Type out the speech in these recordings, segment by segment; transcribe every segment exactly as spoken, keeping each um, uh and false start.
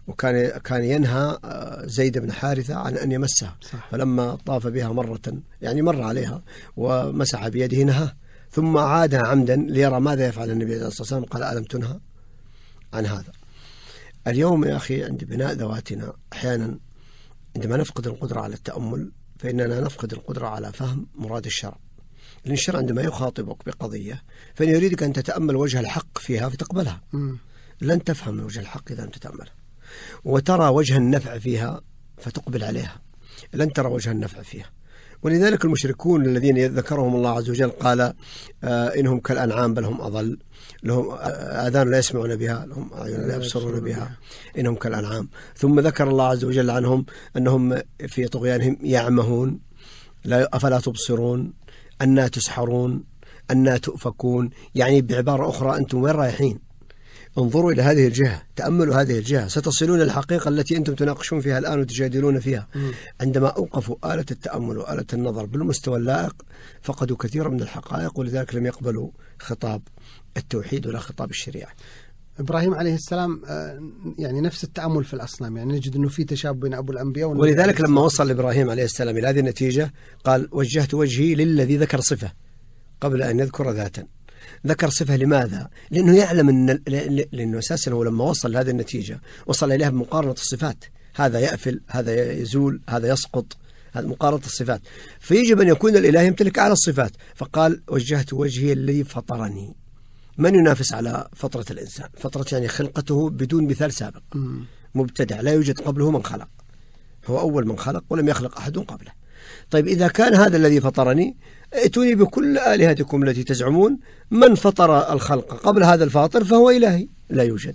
وكان كان ينهى زيد بن حارثة عن أن يمسها. صح. فلما طاف بها مرة يعني مر عليها ومسح بيده نهى، ثم عادها عمدا ليرى ماذا يفعل النبي صلى الله عليه وسلم، قال ألم تنهى عن هذا. اليوم يا أخي عند بناء ذواتنا أحيانا عندما نفقد القدرة على التأمل فإننا نفقد القدرة على فهم مراد الشرع. لأن الشرع عندما يخاطبك بقضية فإن يريدك أن تتأمل وجه الحق فيها فتقبلها. م. لن تفهم وجه الحق إذا لم تتأملها، وترى وجه النفع فيها فتقبل عليها، لن ترى وجه النفع فيها. ولذلك المشركون الذين ذكرهم الله عز وجل قال آه إنهم كالأنعام بل هم أضل، لهم آذان لا يسمعون بها، لهم أعين لا يبصرون بها، إنهم كالأنعام. ثم ذكر الله عز وجل عنهم أنهم في طغيانهم يعمهون، لا أفلا تبصرون، أنا تسحرون، أنا تؤفكون. يعني بعبارة أخرى أنتم وين رايحين؟ انظروا إلى هذه الجهة، تأملوا هذه الجهة، ستصلون الحقيقة التي أنتم تناقشون فيها الآن وتجادلون فيها. م. عندما أوقفوا آلة التأمل وآلة النظر بالمستوى اللائق فقدوا كثيرا من الحقائق، ولذلك لم يقبلوا خطاب التوحيد ولا خطاب الشريعة. إبراهيم عليه السلام يعني نفس التأمل في الأصنام، يعني نجد أنه في تشابه بين أبو الأنبياء، ولذلك لما وصل إبراهيم عليه السلام إلى هذه النتيجة قال وجهت وجهي للذي ذكر صفة قبل أن يذكر ذاتا. ذكر صفة لماذا؟ لأنه يعلم أن لأنه أساسا هو لما وصل لهذه النتيجة وصل إليها بمقارنة الصفات، هذا يأفل، هذا يزول، هذا يسقط، هذا مقارنة الصفات، فيجب أن يكون الإله يمتلك أعلى الصفات. فقال وجهت وجهي الذي فطرني. من ينافس على فطرة الإنسان؟ فطرة يعني خلقته بدون مثال سابق، مبتدع لا يوجد قبله من خلق، هو أول من خلق ولم يخلق أحد قبله. طيب إذا كان هذا الذي فطرني ائتوني بكل آلهتكم التي تزعمون، من فطر الخلق قبل هذا الفاطر فهو إلهي، لا يوجد.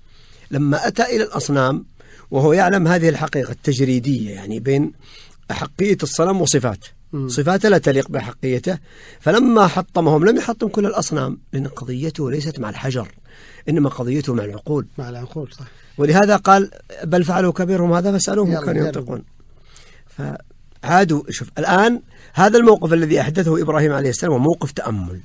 لما أتى إلى الأصنام وهو يعلم هذه الحقيقة التجريدية، يعني بين حقية الصنم وصفات صفاته لا تليق بحقيته، فلما حطمهم لم يحطم كل الأصنام، لأن قضيته ليست مع الحجر إنما قضيته مع العقول. مع العقول صح. ولهذا قال بل فعلوا كبيرهم هذا فاسألوهم كانوا ينطقون. فعادوا. شوف الآن هذا الموقف الذي أحدثه إبراهيم عليه السلام هو موقف تأمل،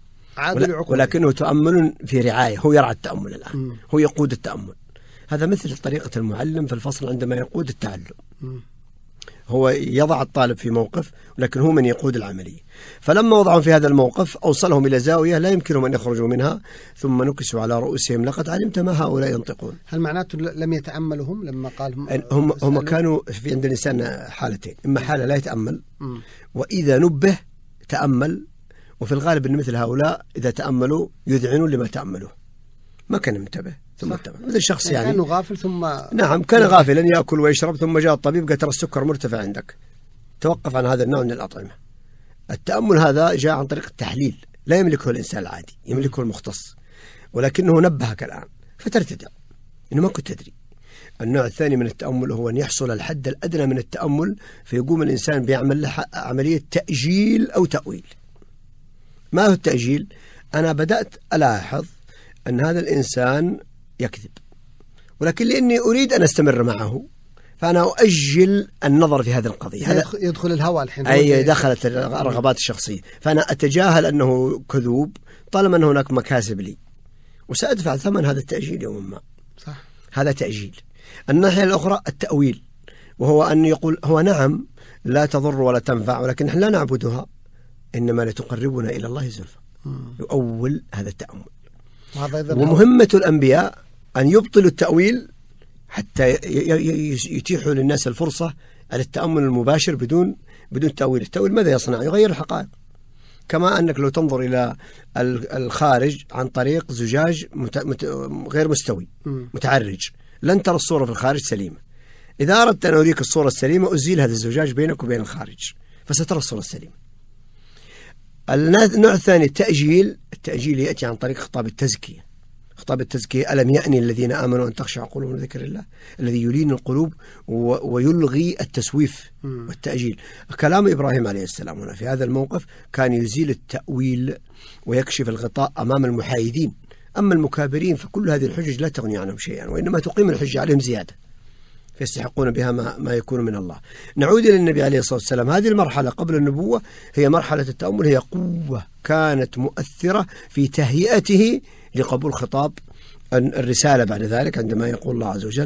ولكنه تأمل في رعاية، هو يرعى التأمل الآن. م. هو يقود التأمل. هذا مثل طريقة المعلم في الفصل عندما يقود التعلم. م. هو يضع الطالب في موقف ولكن هو من يقود العملية. فلما وضعهم في هذا الموقف أوصلهم إلى زاوية لا يمكنهم أن يخرجوا منها، ثم نكسوا على رؤوسهم لقد علمت ما هؤلاء ينطقون. هل معناته لم يتأملهم لما قال هم, هم كانوا في عند الإنسان حالتين، إما حالة لا يتأمل م. وإذا نبه تأمل، وفي الغالب أن مثل هؤلاء إذا تأملوا يذعنون لما تأملوا، ما كان منتبه ثم انتبه. مثل شخص يعني كان غافل ثم نعم كان غافلا يأكل ويشرب، ثم جاء الطبيب قال ترى السكر مرتفع عندك، توقف عن هذا النوع من الأطعمة. التأمل هذا جاء عن طريق التحليل، لا يملكه الإنسان العادي، يملكه المختص، ولكنه نبهك الآن فترتدع إنه ما كنت تدري. النوع الثاني من التأمل هو أن يحصل الحد الأدنى من التأمل، فيقوم الإنسان بيعمل عملية تأجيل أو تأويل. ما هو التأجيل؟ أنا بدأت ألاحظ أن هذا الإنسان يكذب، ولكن لأني أريد أن أستمر معه فأنا أؤجل النظر في هذه القضية. هذا يدخل الهوى الحين، أي دخلت الرغبات الشخصية، فأنا أتجاهل أنه كذوب طالما أن هناك مكاسب لي، وسأدفع ثمن هذا التأجيل يوما ما. صح. هذا تأجيل. الناحية الأخرى التأويل، وهو أن يقول هو نعم لا تضر ولا تنفع، ولكن نحن لا نعبدها إنما لتقربنا إلى الله زلفى. يؤول هذا التأمل. ومهمة الأنبياء أن يبطلوا التأويل حتى يتيحوا للناس الفرصة على التأمل المباشر بدون بدون تأويل. التأويل ماذا يصنع؟ يغير الحقائق. كما أنك لو تنظر إلى الخارج عن طريق زجاج غير مستوي متعرج لن ترى الصورة في الخارج سليمة. إذا أردت أن أريك الصورة السليمة أزيل هذا الزجاج بينك وبين الخارج فسترى الصورة السليمة. النوع الثاني التأجيل. التأجيل يأتي عن طريق خطاب التزكية. خطاب التزكية ألم يأني الذين آمنوا أن تخشع قلوبهم لذكر الله، الذي يلين القلوب ويلغي التسويف والتأجيل. كلام إبراهيم عليه السلام هنا في هذا الموقف كان يزيل التأويل ويكشف الغطاء أمام المحايدين. أما المكابرين فكل هذه الحجج لا تغني عنهم شيئا، وإنما تقيم الحجة عليهم زيادة فيستحقون بها ما, ما يكون من الله. نعود إلى النبي عليه الصلاة والسلام. هذه المرحلة قبل النبوة هي مرحلة التأمل، هي قوة كانت مؤثرة في تهيئته لقبول خطاب الرسالة بعد ذلك، عندما يقول الله عز وجل